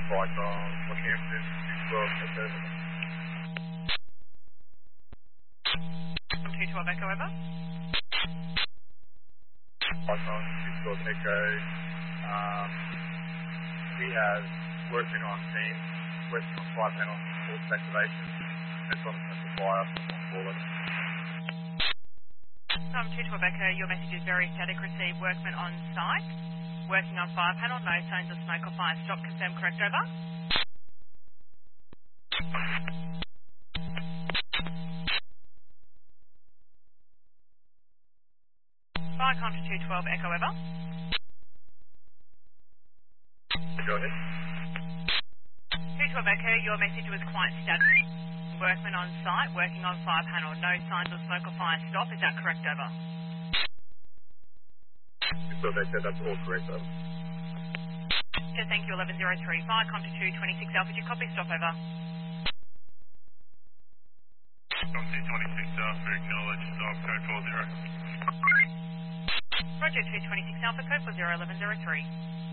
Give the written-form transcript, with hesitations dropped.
Like Northampton, 212 Echo. From 212 Echo, over. Like 212 Echo. We have working on teams, working on 5 panel force activation. It's on the supplier on forward. From 212 Echo, your message is very static. Receive workmen on site. Working on fire panel, no signs of smoke or fire. Stop, confirm, correct, over. Fire con to 212 Echo, over. Go ahead. 212 Echo, your message was quite static. Workmen on site, working on fire panel, no signs of smoke or fire. Stop, is that correct, over? 212 Echo, that's all correct, though. Okay, thank you, 1103. Fire con to 226 Alpha, do you copy? Stop, over. From 226 Alpha, acknowledge, stop, code 40. Roger, 226 Alpha, code 40, 1103.